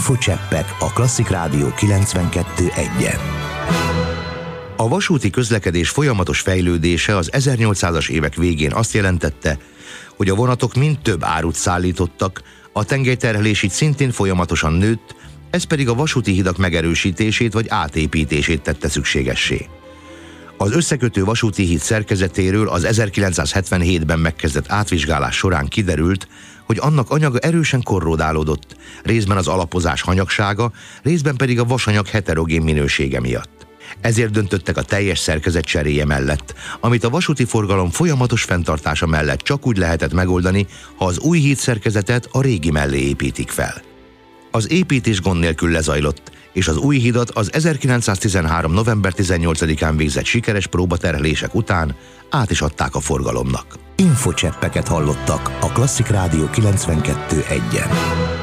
Infocseppek a Klasszik Rádió 92.1-en. A vasúti közlekedés folyamatos fejlődése az 1800-as évek végén azt jelentette, hogy a vonatok mind több árut szállítottak, a tengelyterhelés így szintén folyamatosan nőtt, ez pedig a vasúti hidak megerősítését vagy átépítését tette szükségessé. Az összekötő vasúti híd szerkezetéről az 1977-ben megkezdett átvizsgálás során kiderült, hogy annak anyaga erősen korrodálódott, részben az alapozás hanyagsága, részben pedig a vasanyag heterogén minősége miatt. Ezért döntöttek a teljes szerkezet cseréje mellett, amit a vasúti forgalom folyamatos fenntartása mellett csak úgy lehetett megoldani, ha az új hídszerkezetet a régi mellé építik fel. Az építés gond nélkül lezajlott, és az új hidat az 1913. november 18-án végzett sikeres próbaterhelések után át is adták a forgalomnak. Infocseppeket hallottak a Klasszik Rádió 92.1-en.